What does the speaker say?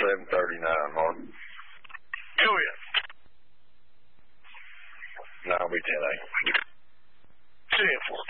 7:39, Mark. Go ahead. No, I'll be 10-8. 10-4.